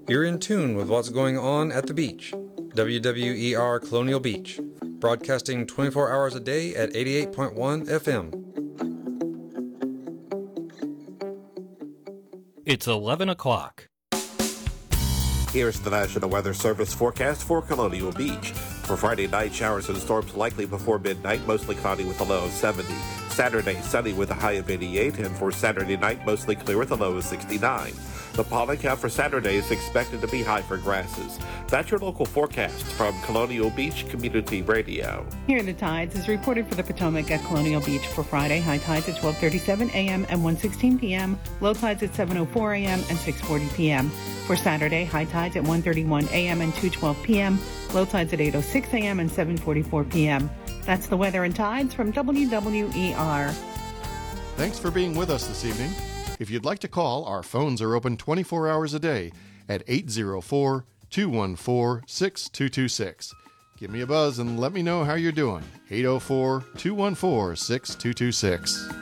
You're in tune with what's going on at the beach. WWER Colonial Beach, broadcasting 24 hours a day at 88.1 FM. It's 11 o'clock. Here's the National Weather Service forecast for Colonial Beach. For Friday night, showers and storms likely before midnight, mostly cloudy with a low of 70. Saturday, sunny with a high of 88, and for Saturday night, mostly clear with a low of 69. The pollen count for Saturday is expected to be high for grasses. That's your local forecast from Colonial Beach Community Radio. Here are the tides is reported for the Potomac at Colonial Beach for Friday. High tides at 12:37 a.m. and 1:16 p.m. Low tides at 7:04 a.m. and 6:40 p.m. For Saturday, high tides at 1:31 a.m. and 2:12 p.m. Low tides at 8:06 a.m. and 7:44 p.m. That's the weather and tides from WWER. Thanks for being with us this evening. If you'd like to call, our phones are open 24 hours a day at 804-214-6226. Give me a buzz and let me know how you're doing. 804-214-6226.